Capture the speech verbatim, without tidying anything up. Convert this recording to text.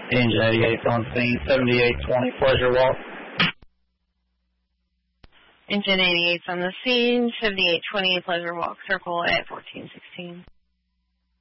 Engine eighty-eight on scene, seventy-eight twenty Pleasure Walk. Engine eighty-eight on the scene, seventy-eight twenty Pleasure Walk, circle at fourteen sixteen.